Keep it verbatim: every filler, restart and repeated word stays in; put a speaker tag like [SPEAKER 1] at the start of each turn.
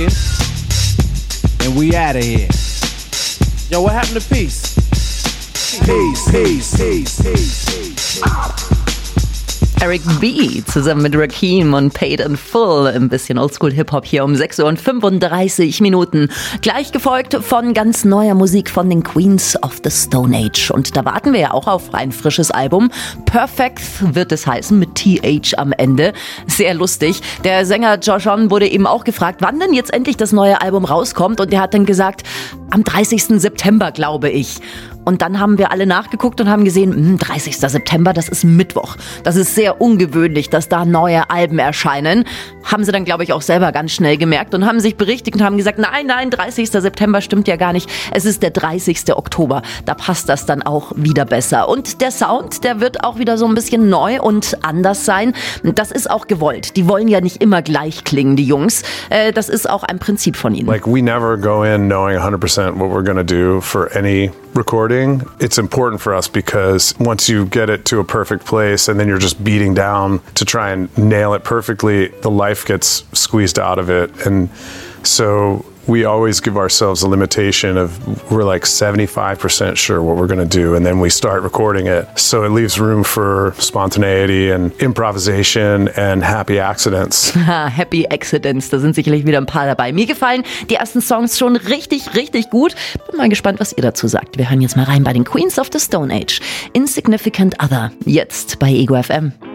[SPEAKER 1] second, and we out of here. Yo, what happened to peace? Peace, peace, peace, peace, peace.
[SPEAKER 2] Eric B. zusammen mit Rakim und Paid in Full. Ein bisschen Oldschool-Hip-Hop hier um sechs Uhr und fünfunddreißig Minuten. Gleich gefolgt von ganz neuer Musik von den Queens of the Stone Age. Und da warten wir ja auch auf ein frisches Album. Perfect wird es heißen, mit T H am Ende. Sehr lustig. Der Sänger Joshon wurde eben auch gefragt, wann denn jetzt endlich das neue Album rauskommt. Und der hat dann gesagt, am dreißigsten September, glaube ich. Und dann haben wir alle nachgeguckt und haben gesehen, dreißigsten September, das ist Mittwoch. Das ist sehr ungewöhnlich, dass da neue Alben erscheinen. Haben sie dann, glaube ich, auch selber ganz schnell gemerkt und haben sich berichtigt und haben gesagt, nein, nein, dreißigsten September stimmt ja gar nicht. Es ist der dreißigsten Oktober. Da passt das dann auch wieder besser. Und der Sound, der wird auch wieder so ein bisschen neu und anders sein. Das ist auch gewollt. Die wollen ja nicht immer gleich klingen, die Jungs. Das ist auch ein Prinzip von ihnen.
[SPEAKER 3] Like, we never go in knowing one hundred percent what we're gonna do for any recording. It's important for us because once you get it to a perfect place and then you're just beating down to try and nail it perfectly, the life gets squeezed out of it. And so we always give ourselves a limitation of we're like seventy-five percent sure what we're going to do, and then we start recording it. So it leaves room for spontaneity and improvisation and happy accidents.
[SPEAKER 2] Happy Accidents, da sind sicherlich wieder ein paar dabei. Mir gefallen die ersten Songs schon richtig, richtig gut. Bin mal gespannt, was ihr dazu sagt. Wir hören jetzt mal rein bei den Queens of the Stone Age. Insignificant Other, jetzt bei Ego F M.